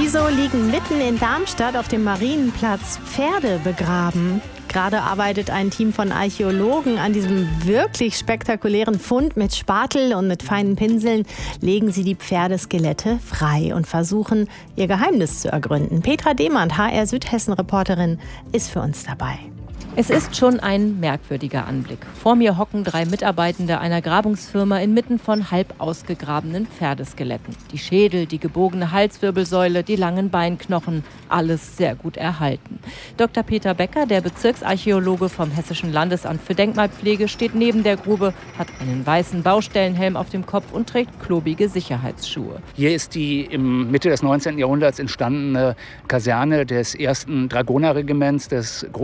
Wieso liegen mitten in Darmstadt auf dem Marienplatz Pferde begraben? Gerade arbeitet ein Team von Archäologen an diesem wirklich spektakulären Fund. Mit Spatel und mit feinen Pinseln legen sie die Pferdeskelette frei und versuchen, ihr Geheimnis zu ergründen. Petra Demand, HR Südhessen-Reporterin, ist für uns dabei. Es ist schon ein merkwürdiger Anblick. Vor mir hocken 3 Mitarbeitende einer Grabungsfirma inmitten von halb ausgegrabenen Pferdeskeletten. Die Schädel, die gebogene Halswirbelsäule, die langen Beinknochen, alles sehr gut erhalten. Dr. Peter Becker, der Bezirksarchäologe vom Hessischen Landesamt für Denkmalpflege, steht neben der Grube, hat einen weißen Baustellenhelm auf dem Kopf und trägt klobige Sicherheitsschuhe. Hier ist die im Mitte des 19. Jahrhunderts entstandene Kaserne des 1. Dragonerregiments des